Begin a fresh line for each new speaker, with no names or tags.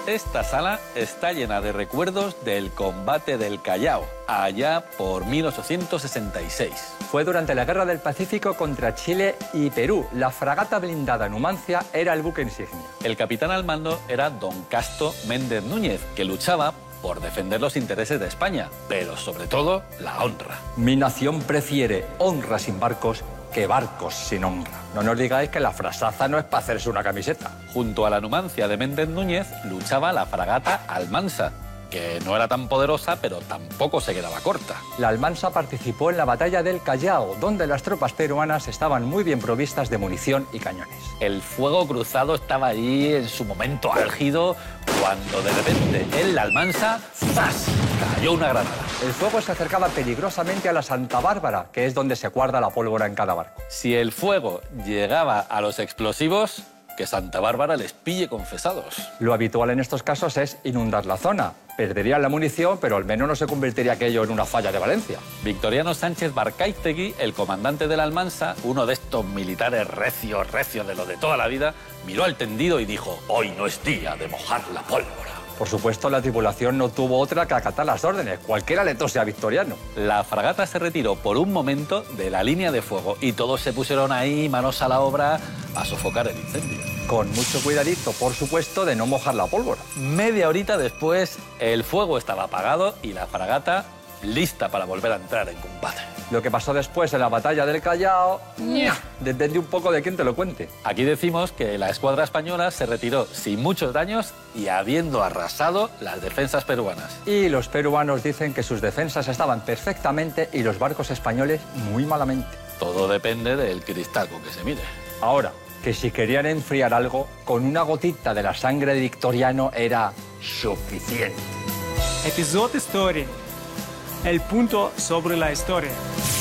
Esta sala está llena de recuerdos del combate del Callao, allá por 1866.
Fue durante la Guerra del Pacífico contra Chile y Perú. La fragata blindada Numancia era el buque insignia.
El capitán al mando era don Casto Méndez Núñez, que luchaba por defender los intereses de España, pero sobre todo la honra.
Mi nación prefiere honra sin barcos que barcos sin honra. No nos digáis que la frasaza no es para hacerse una camiseta.
Junto a la Numancia de Méndez Núñez luchaba la fragata Almansa, que no era tan poderosa, pero tampoco se quedaba corta.
La Almansa participó en la batalla del Callao, donde las tropas peruanas estaban muy bien provistas de munición y cañones.
El fuego cruzado estaba allí en su momento álgido, cuando de repente en la Almansa, ¡zas!, cayó una granada.
El fuego se acercaba peligrosamente a la Santa Bárbara, que es donde se guarda la pólvora en cada barco.
Si el fuego llegaba a los explosivos, que Santa Bárbara les pille confesados.
Lo habitual en estos casos es inundar la zona. Perderían la munición, pero al menos no se convertiría aquello en una falla de Valencia.
Victoriano Sánchez Barcaiztegui, el comandante de la Almansa, uno de estos militares recios de lo de toda la vida, miró al tendido y dijo: hoy no es día de mojar la pólvora.
Por supuesto, la tripulación no tuvo otra que acatar las órdenes. Cualquiera le tose a Victoriano.
La fragata se retiró por un momento de la línea de fuego y todos se pusieron ahí, manos a la obra, a sofocar el incendio.
Con mucho cuidadito, por supuesto, de no mojar la pólvora.
Media horita después, el fuego estaba apagado y la fragata lista para volver a entrar en combate.
Lo que pasó después en la batalla del Callao, depende un poco de quién te lo cuente.
Aquí decimos que la escuadra española se retiró sin muchos daños y habiendo arrasado las defensas peruanas.
Y los peruanos dicen que sus defensas estaban perfectamente y los barcos españoles muy malamente.
Todo depende del cristal con que se mire.
Ahora, que si querían enfriar algo, con una gotita de la sangre de Victoriano era suficiente.
Episodio Historia. El punto sobre la historia.